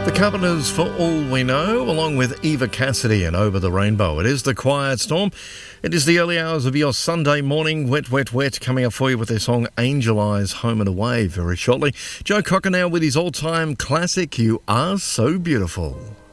The Carpenters, For All We Know, along with Eva Cassidy and Over the Rainbow. It is The Quiet Storm. It is the early hours of your Sunday morning. Wet, wet, wet, coming up for you with their song Angel Eyes, Home and Away very shortly. Joe Cocker now with his all-time classic, You Are So Beautiful.